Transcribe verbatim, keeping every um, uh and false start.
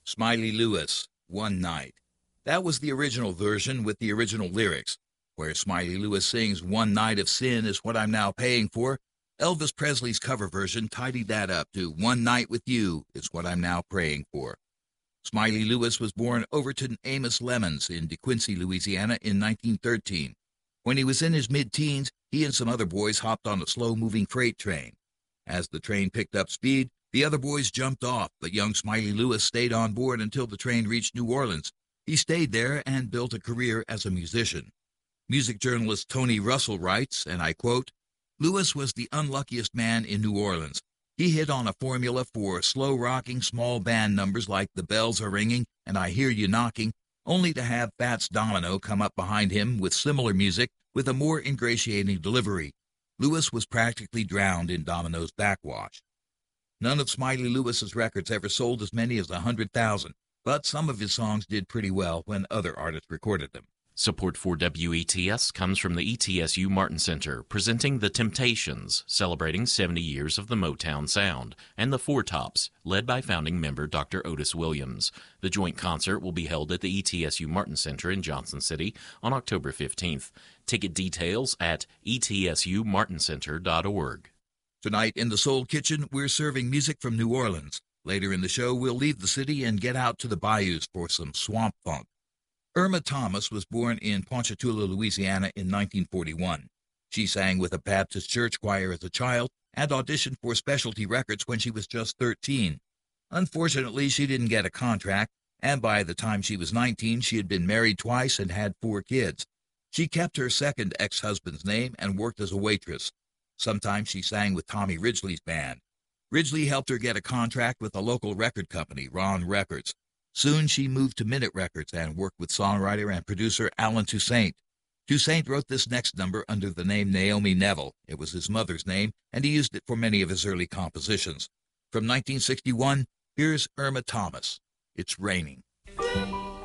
Smiley Lewis, One Night. That was the original version with the original lyrics, where Smiley Lewis sings "One night of sin is what I'm now paying for." Elvis Presley's cover version tidied that up to "One night with you is what I'm now praying for." Smiley Lewis was born Overton Amos Lemons in DeQuincy, Louisiana in nineteen thirteen. When he was in his mid-teens, he and some other boys hopped on a slow-moving freight train. As the train picked up speed, the other boys jumped off, but young Smiley Lewis stayed on board until the train reached New Orleans. He stayed there and built a career as a musician. Music journalist Tony Russell writes, and I quote, "Lewis was the unluckiest man in New Orleans. He hit on a formula for slow-rocking small band numbers like The Bells Are Ringing and I Hear You Knocking, only to have Fats Domino come up behind him with similar music with a more ingratiating delivery. Lewis was practically drowned in Domino's backwash." None of Smiley Lewis's records ever sold as many as one hundred thousand, but some of his songs did pretty well when other artists recorded them. Support for W E T S comes from the E T S U Martin Center, presenting The Temptations, celebrating seventy years of the Motown sound, and the Four Tops, led by founding member Doctor Otis Williams. The joint concert will be held at the E T S U Martin Center in Johnson City on October fifteenth. Ticket details at e t s u martin center dot org. Tonight in the Soul Kitchen, we're serving music from New Orleans. Later in the show, we'll leave the city and get out to the bayous for some swamp funk. Irma Thomas was born in Ponchatoula, Louisiana in nineteen forty-one. She sang with a Baptist church choir as a child and auditioned for Specialty Records when she was just thirteen. Unfortunately, she didn't get a contract, and by the time she was nineteen, she had been married twice and had four kids. She kept her second ex-husband's name and worked as a waitress. Sometimes she sang with Tommy Ridgely's band. Ridgely helped her get a contract with a local record company, Ron Records. Soon she moved to Minute Records and worked with songwriter and producer Alan Toussaint. Toussaint wrote this next number under the name Naomi Neville. It was his mother's name, and he used it for many of his early compositions. From nineteen sixty-one, here's Irma Thomas. It's Raining.